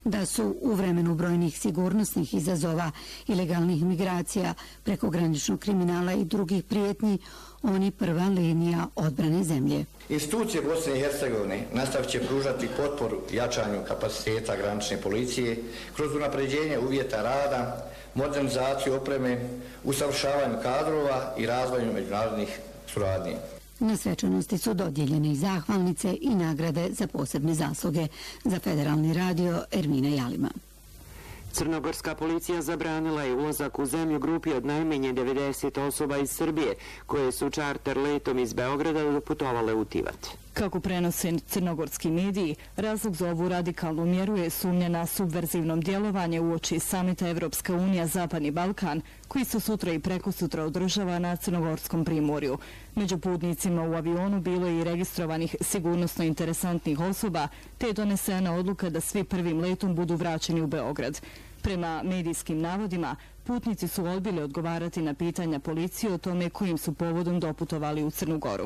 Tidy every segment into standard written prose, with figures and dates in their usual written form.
da su u vremenu brojnih sigurnosnih izazova, ilegalnih migracija, prekograničnog kriminala i drugih prijetnji, oni prva linija odbrane zemlje. Institucije Bosne i Hercegovine nastavit će pružati potporu jačanju kapaciteta granične policije kroz unapređenje uvjeta rada, modernizaciju opreme, usavršavanju kadrova i razvoju međunarodnih suradnji. Na svečanosti su dodijeljene i zahvalnice i nagrade za posebne zasluge. Za Federalni radio Ermina Jalima. Crnogorska policija zabranila je ulazak u zemlju grupi od najmanje 90 osoba iz Srbije, koje su čarter letom iz Beograda doputovale u Tivat. Kako prenose crnogorski mediji, razlog za ovu radikalnu mjeru je sumnja na subverzivnom djelovanje uoči samita Evropska unija Zapadni Balkan, koji se sutra i prekosutra održava na Crnogorskom primorju. Među putnicima u avionu bilo je i registrovanih sigurnosno interesantnih osoba, te je donesena odluka da svi prvim letom budu vraćeni u Beograd. Prema medijskim navodima, putnici su odbili odgovarati na pitanja policije o tome kojim su povodom doputovali u Crnu Goru.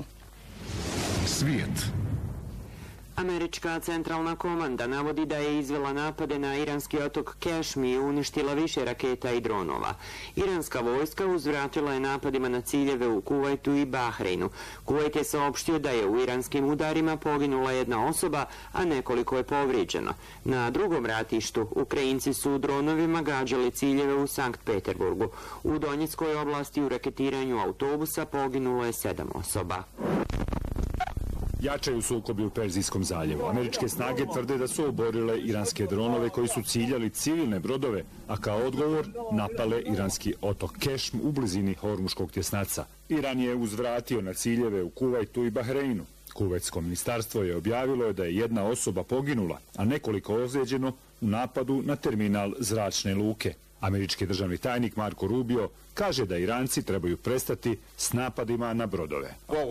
Svijet. Američka centralna komanda navodi da je izvela napade na iranski otok Kešmi i uništila više raketa i dronova. Iranska vojska uzvratila je napadima na ciljeve u Kuvajtu i Bahreinu. Kuvajt je saopštio da je u iranskim udarima poginula jedna osoba, a nekoliko je povrijeđeno. Na drugom ratištu Ukrajinci su dronovima gađali ciljeve u Sankt Peterburgu. U Donjeckoj oblasti u raketiranju autobusa poginulo je 7 osoba. Jačaju sukobi u Perzijskom zaljevu. Američke snage tvrde da su oborile iranske dronove koji su ciljali civilne brodove, a kao odgovor napale iranski otok Kešm u blizini Hormuškog tjesnaca. Iran je uzvratio na ciljeve u Kuvajtu i Bahreinu. Kuvajtsko ministarstvo je objavilo da je jedna osoba poginula, a nekoliko ozlijeđeno u napadu na terminal zračne luke. Američki državni tajnik Marko Rubio kaže da Iranci trebaju prestati s napadima na brodove.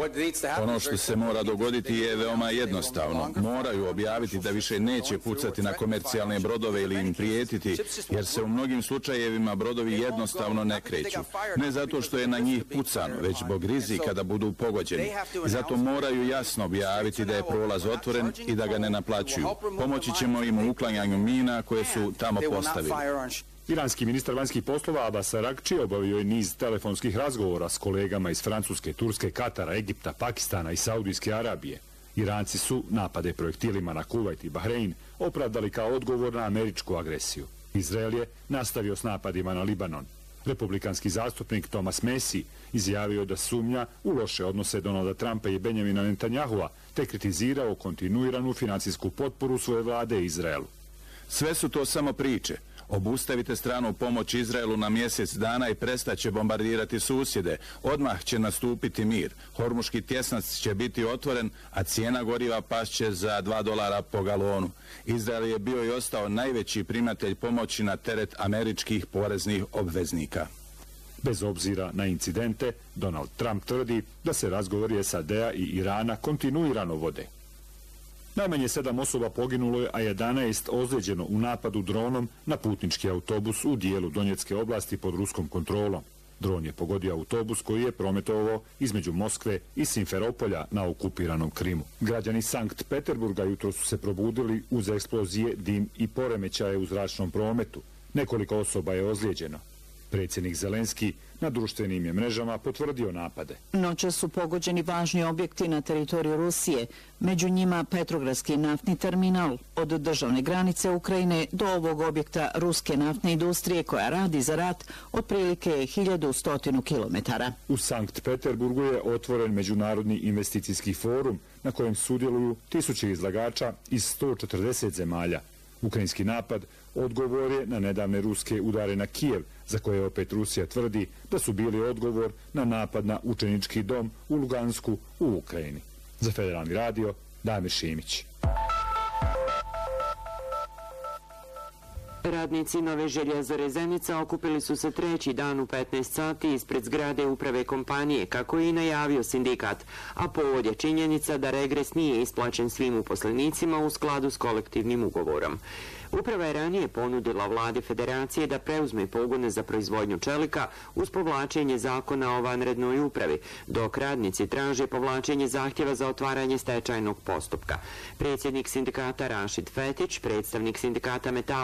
Ono što se mora dogoditi je veoma jednostavno. Moraju objaviti da više neće pucati na komercijalne brodove ili im prijetiti, jer se u mnogim slučajevima brodovi jednostavno ne kreću. Ne zato što je na njih pucano, već zbog rizika da budu pogođeni. Zato moraju jasno objaviti da je prolaz otvoren i da ga ne naplaćuju. Pomoći ćemo im u uklanjanju mina koje su tamo postavili. Iranski ministar vanjskih poslova Abbas Araghči obavio je niz telefonskih razgovora s kolegama iz Francuske, Turske, Katara, Egipta, Pakistana i Saudijske Arabije. Iranci su napade projektilima na Kuvajt i Bahrein opravdali kao odgovor na američku agresiju. Izrael je nastavio s napadima na Libanon. Republikanski zastupnik Thomas Messi izjavio da sumnja u loše odnose Donalda Trumpa i Benjamina Netanyahua, te kritizirao kontinuiranu financijsku potporu svoje vlade Izraelu. Sve su to samo priče. Obustavite stranu pomoć Izraelu na mjesec dana i prestaće bombardirati susjede. Odmah će nastupiti mir. Hormuški tjesnac će biti otvoren, a cijena goriva pašće za $2 po galonu. Izrael je bio i ostao najveći primatelj pomoći na teret američkih poreznih obveznika. Bez obzira na incidente, Donald Trump tvrdi da se razgovori SAD-a i Irana kontinuirano vode. Najmanje 7 osoba poginulo je, a 11 ozlijeđeno u napadu dronom na putnički autobus u dijelu Donjecke oblasti pod ruskom kontrolom. Dron je pogodio autobus koji je prometovao između Moskve i Simferopolja na okupiranom Krimu. Građani Sankt Peterburga jutro su se probudili uz eksplozije, dim i poremećaje u zračnom prometu. Nekoliko osoba je ozlijeđeno. Predsjednik Zelenski na društvenim je mrežama potvrdio napade. Noćas su pogođeni važni objekti na teritoriju Rusije, među njima Petrogradski naftni terminal, od državne granice Ukrajine do ovog objekta ruske naftne industrije koja radi za rat otprilike 1100 kilometara. U Sankt Peterburgu je otvoren Međunarodni investicijski forum na kojem sudjeluju tisuće izlagača iz 140 zemalja. Ukrajinski napad odgovor je na nedavne ruske udare na Kijev, za koje opet Rusija tvrdi da su bili odgovor na napad na učenički dom u Lugansku u Ukrajini. Za Federalni radio, Damir Šimić. Radnici Nove željezare Zenica okupili su se treći dan u 15 sati ispred zgrade uprave kompanije, kako je i najavio sindikat, a povod je činjenica da regres nije isplaćen svim uposlenicima u skladu s kolektivnim ugovorom. Uprava je ranije ponudila vladi federacije da preuzme pogone za proizvodnju čelika uz povlačenje zakona o vanrednoj upravi, dok radnici traže povlačenje zahtjeva za otvaranje stečajnog postupka. Predsjednik sindikata Rašid Fetić, predstavnik sindikata Metala